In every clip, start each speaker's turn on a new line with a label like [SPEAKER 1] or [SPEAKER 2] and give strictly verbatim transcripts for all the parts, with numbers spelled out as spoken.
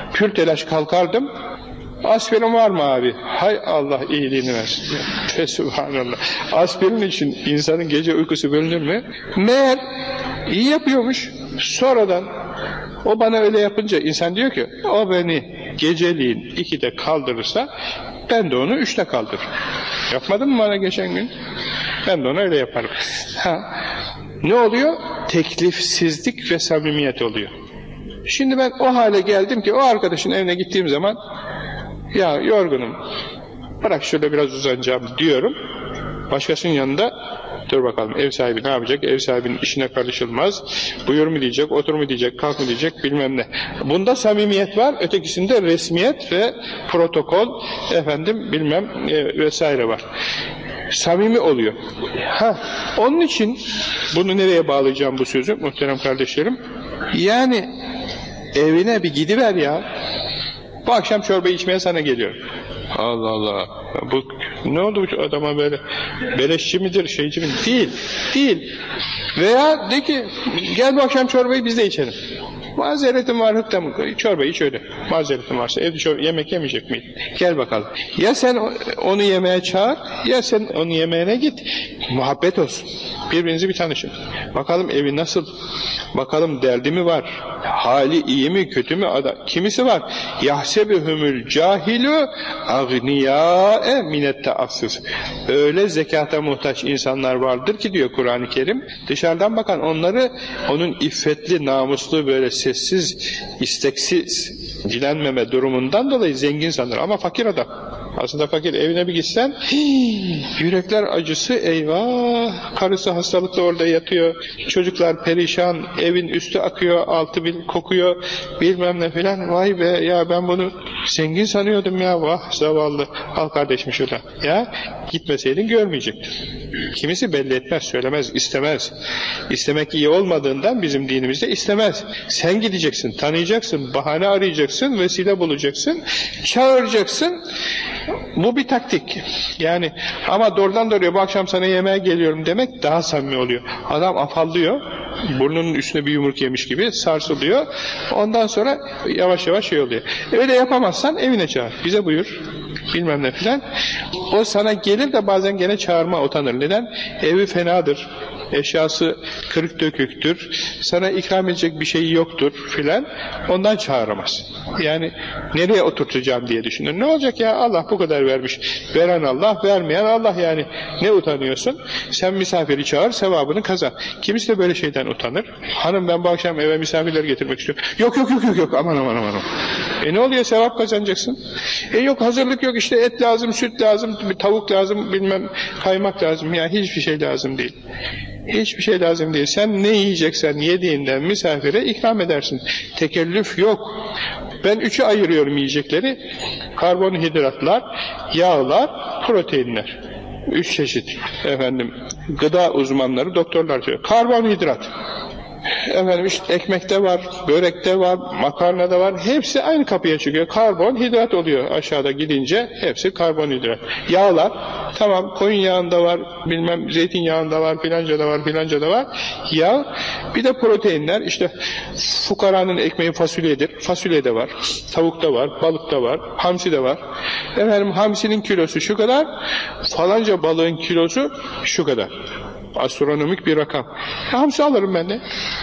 [SPEAKER 1] Pür telaş kalkardım. Aspirin var mı abi? Hay Allah iyiliğini versin. Fesubhanallah. Aspirin için insanın gece uykusu bölünür mü? Meğer iyi yapıyormuş. Sonradan o bana öyle yapınca insan diyor ki o beni geceliğin ikide kaldırırsa ben de onu üçte kaldırırım. Yapmadın mı bana geçen gün? Ben de onu öyle yaparım. Ha. Ne oluyor? Teklifsizlik ve samimiyet oluyor. Şimdi ben o hale geldim ki o arkadaşın evine gittiğim zaman ya yorgunum, bırak şöyle biraz uzanacağım diyorum. Başkasının yanında dur bakalım ev sahibi ne yapacak, ev sahibinin işine karışılmaz, buyur mu diyecek, otur mu diyecek, kalk mı diyecek bilmem ne. Bunda samimiyet var, ötekisinde resmiyet ve protokol efendim bilmem e, vesaire var. Samimi oluyor. Ha, onun için bunu nereye bağlayacağım bu sözü muhterem kardeşlerim? Yani evine bir gidiver ya. Bu akşam çorba içmeye sana geliyorum. Allah Allah. Bu ne oldu bu adama böyle? Beleşçi midir, şeyci midir? Değil. Değil. Veya de ki gel bu akşam çorbayı biz de içelim. Mazeretim var hıkta mı? Çorbayı iç öyle. Mazeretim varsa evde çorba, yemek yemeyecek miydin? Gel bakalım. Ya sen onu yemeğe çağır, ya sen onu yemeğine git. Muhabbet olsun. Birbirinizi bir tanışın. Bakalım evi nasıl? Bakalım derdi mi var? Hali iyi mi, kötü mü? Adam? Kimisi var. Yahsebuhumul cahilu agniyâe minet taassüs. Öyle zekata muhtaç insanlar vardır ki diyor Kur'an-ı Kerim. Dışarıdan bakan onları onun iffetli, namuslu, böyle sessiz, isteksiz dilenmeme durumundan dolayı zengin sanır. Ama fakir adam. Aslında fakir. Evine bir gitsen hii, yürekler acısı, eyvah, karısı hastalıkla orada yatıyor, çocuklar perişan, evin üstü akıyor, altı bil kokuyor, bilmem ne filan. Vay be ya, ben bunu zengin sanıyordum ya, vah zavallı, al kardeşim şuradan. Ya gitmeseydin görmeyecektin. Kimisi belli etmez, söylemez, istemez. İstemek iyi olmadığından bizim dinimizde istemez. Sen gideceksin, tanıyacaksın, bahane arayacaksın, vesile bulacaksın, çağıracaksın. Bu bir taktik. Yani ama doğrudan doğruya bu akşam sana yemeğe geliyorum demek daha samimi oluyor. Adam afallıyor, burnunun üstüne bir yumruk yemiş gibi sarsılıyor. Ondan sonra yavaş yavaş şey oluyor. Öyle yapamazsan evine çağır. Bize buyur. Bilmem ne filan. O sana gelir de bazen gene çağırma utanır. Neden? Evi fenadır. Eşyası kırık döküktür. Sana ikram edecek bir şey yoktur filan. Ondan çağıramaz. Yani nereye oturtacağım diye düşünür. Ne olacak ya? Allah bu kadar vermiş. Veren Allah, vermeyen Allah yani. Ne utanıyorsun? Sen misafiri çağır, sevabını kazan. Kimisi de böyle şeyden utanır. Hanım ben bu akşam eve misafirler getirmek istiyorum. Yok yok yok yok yok. Aman aman aman. E ne oluyor? Sevap kazanacaksın. E yok hazırlık yok, işte et lazım, süt lazım, bir tavuk lazım, bilmem kaymak lazım. Ya hiçbir şey lazım değil. Hiçbir şey lazım değil. Sen ne yiyeceksen yediğinden misafire ikram edersin. Tekellüf yok. Ben üçe ayırıyorum yiyecekleri. Karbonhidratlar, yağlar, proteinler. Üç çeşit. Efendim, gıda uzmanları, doktorlar diyor. Karbonhidrat. Efendim işte ekmekte var, börekte var, makarnada var. Hepsi aynı kapıya çıkıyor. Karbonhidrat oluyor aşağıda gidince. Hepsi karbonhidrat. Yağlar, tamam koyun yağında var, bilmem zeytinyağında var, filanca da var, filanca da var. Yağ, bir de proteinler. İşte fukaranın ekmeği fasulyedir. Fasulye de var, tavuk da var, balık da var, hamsi de var. Efendim hamsinin kilosu şu kadar, falanca balığın kilosu şu kadar. Astronomik bir rakam. Hamsi alırım ben de.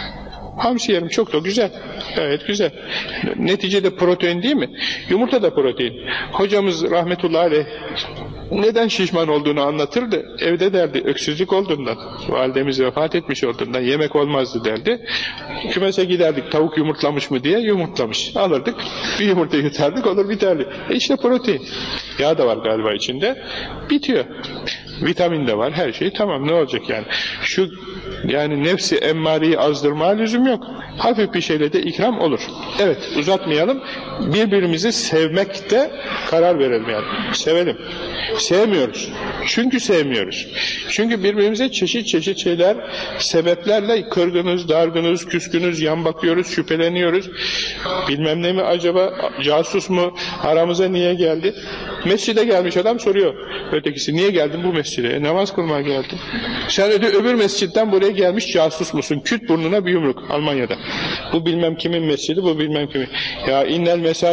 [SPEAKER 1] Hamsi yerim, çok da güzel. Gayet güzel. Neticede protein değil mi? Yumurta da protein. Hocamız rahmetullahi aleyh neden şişman olduğunu anlatırdı. Evde derdi, öksüzlük olduğundan, validemiz vefat etmiş olduğundan yemek olmazdı derdi. Kümese giderdik, tavuk yumurtlamış mı diye, yumurtlamış. Alırdık, bir yumurta yutardık, olur biterdi. E işte protein. Yağ da var galiba içinde. Bitiyor. Vitamin de var, her şey tamam, ne olacak yani? Şu yani nefsi emmariyi azdırmaya lüzum yok. Hafif bir şeyle de ikram olur. Evet, uzatmayalım. Birbirimizi sevmekte karar verelim yani. Sevelim. Sevmiyoruz. Çünkü sevmiyoruz. Çünkü birbirimize çeşit çeşit şeyler, sebeplerle kırgınız, dargınız, küskünüz, yan bakıyoruz, şüpheleniyoruz. Bilmem ne mi acaba, casus mu, aramıza niye geldi? Mescide gelmiş adam soruyor. Ötekisi, niye geldin bu mescide? E, namaz kılmaya geldim. Sen öde öbür mescitten buraya gelmiş casus musun? Küt burnuna bir yumruk Almanya'da. Bu bilmem kimin mescidi, bu bilmem kimin. Ya innel mesacid